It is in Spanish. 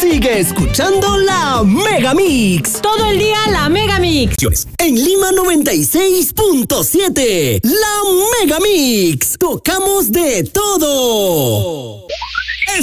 Sigue escuchando la Mega Mix. Todo el día la Mega Mix. En Lima 96.7. La Mega Mix. Tocamos de todo.